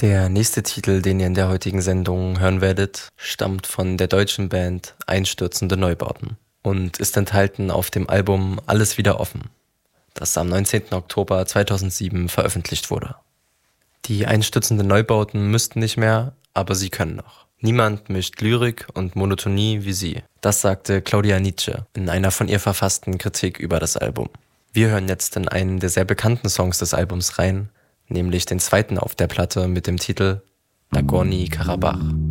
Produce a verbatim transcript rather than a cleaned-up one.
Der nächste Titel, den ihr in der heutigen Sendung hören werdet, stammt von der deutschen Band Einstürzende Neubauten und ist enthalten auf dem Album Alles wieder offen, das am neunzehnten Oktober zweitausendsieben veröffentlicht wurde. Die Einstürzenden Neubauten müssten nicht mehr, aber sie können noch. Niemand mischt Lyrik und Monotonie wie sie. Das sagte Claudia Nitzsche in einer von ihr verfassten Kritik über das Album. Wir hören jetzt in einen der sehr bekannten Songs des Albums rein, nämlich den zweiten auf der Platte mit dem Titel Nagorny Karabach.